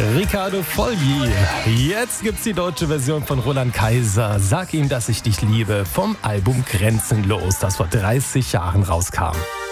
Riccardo Fogli. Jetzt gibt's die deutsche Version von Roland Kaiser. Sag ihm, dass ich dich liebe, vom Album Grenzenlos, das vor 30 Jahren rauskam.